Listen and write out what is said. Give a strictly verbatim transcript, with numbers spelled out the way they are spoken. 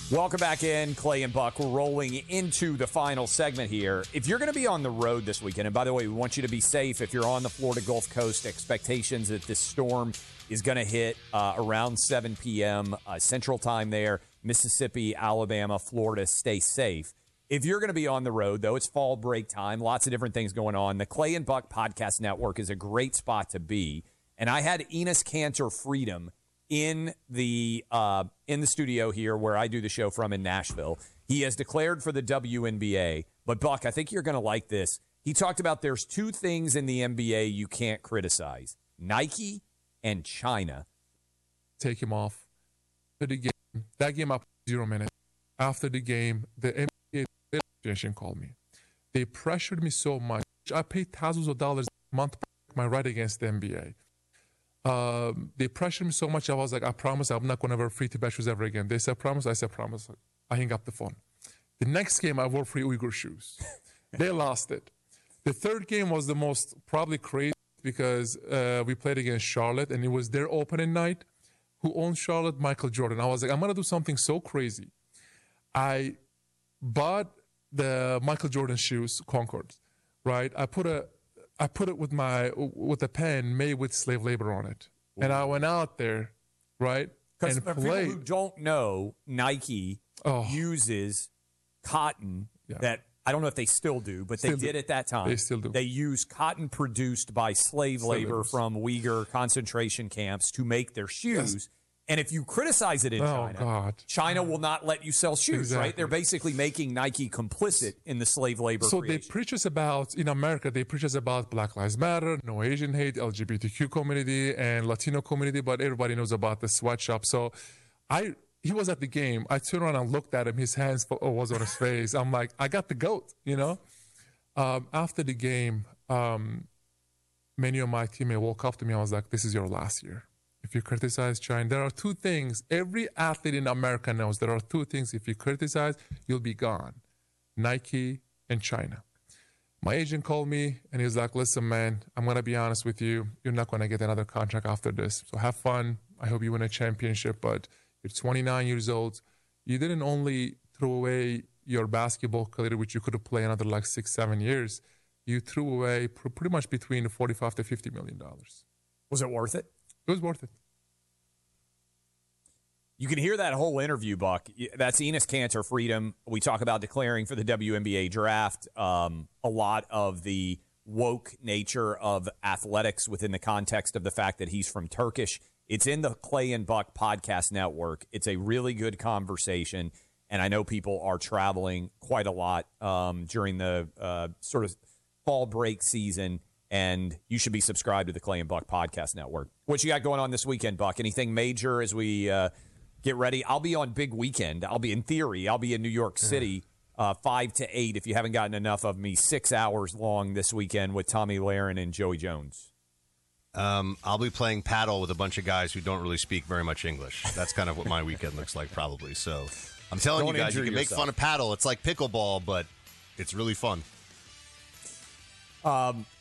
Welcome back in, Clay and Buck. We're rolling into the final segment here. If you're going to be on the road this weekend, and by the way, we want you to be safe. If you're on the Florida Gulf Coast, expectations that this storm is going to hit uh, around seven p.m. Uh, Central Time there, Mississippi, Alabama, Florida. Stay safe. If you're going to be on the road, though, it's fall break time. Lots of different things going on. The Clay and Buck Podcast Network is a great spot to be. And I had Enes Kanter Freedom in the uh, in the studio here where I do the show from in Nashville. He has declared for the W N B A. But, Buck, I think you're going to like this. He talked about there's two things in the N B A you can't criticize, Nike and China. Take him off. After the game, that game up zero minutes. After the game, the N B A Association called me. They pressured me so much. I paid thousands of dollars a month to protect my right against the N B A. Um, they pressured me so much, I was like, I promise I'm not going to wear free Tibet shoes ever again. They said, promise? I said, promise. I hang up the phone. The next game, I wore free Uyghur shoes. They lost it. The third game was the most probably crazy because uh, we played against Charlotte, and it was their opening night. Who owns Charlotte? Michael Jordan. I was like, I'm going to do something so crazy. I bought the Michael Jordan shoes, Concords, right? I put a I put it with my with a pen made with slave labor on it, Ooh. And I went out there, right, and for played. People who don't know, Nike oh. uses cotton yeah. that I don't know if they still do, but still they did do. At that time. They still do. They use cotton produced by slave, slave labor labors. From Uyghur concentration camps to make their shoes. Yes. And if you criticize it in oh, China, God. China will not let you sell shoes, exactly. right? They're basically making Nike complicit in the slave labor So creation. They preach us about, in America, they preach us about Black Lives Matter, no Asian hate, L G B T Q community, and Latino community, but everybody knows about the sweatshop. So I, he was at the game. I turned around and looked at him. His hands was on his face. I'm like, I got the GOAT, you know? Um, after the game, um, many of my teammates woke up to me. I was like, this is your last year. If you criticize China, there are two things. Every athlete in America knows there are two things. If you criticize, you'll be gone. Nike and China. My agent called me and he was like, listen, man, I'm going to be honest with you. You're not going to get another contract after this. So have fun. I hope you win a championship, but you're twenty-nine years old. You didn't only throw away your basketball career, which you could have played another like six, seven years. You threw away pr- pretty much between forty-five to fifty million dollars. Was it worth it? It was worth it. You can hear that whole interview, Buck. That's Enes Kanter Freedom. We talk about declaring for the W N B A draft. Um, a lot of the woke nature of athletics within the context of the fact that he's from Turkish. It's in the Clay and Buck Podcast Network. It's a really good conversation, and I know people are traveling quite a lot um, during the uh, sort of fall break season, and you should be subscribed to the Clay and Buck Podcast Network. What you got going on this weekend, Buck? Anything major as we uh, get ready? I'll be on big weekend. I'll be, in theory, I'll be in New York City uh, five to eight, if you haven't gotten enough of me, six hours long this weekend with Tommy Lahren and Joey Jones. Um, I'll be playing paddle with a bunch of guys who don't really speak very much English. That's kind of what my weekend looks like, probably. So I'm telling don't you guys, you can yourself. make fun of paddle. It's like pickleball, but it's really fun. Um,